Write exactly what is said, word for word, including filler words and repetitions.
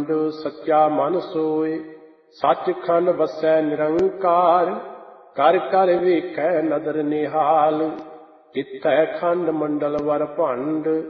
ਅਖੰਡ ਸੱਚਾ ਮਨ ਸੋਏ। ਸੱਚਖੰਡ ਵਸੈ ਨਿਰੰਕਾਰ ਕਰ ਕਰ ਵੇਖੈ ਨਦਰ ਨਿਹਾਲ। ਤਿੱਥੈ ਖੰਡ ਮੰਡਲ ਵਰ ਭੰਡ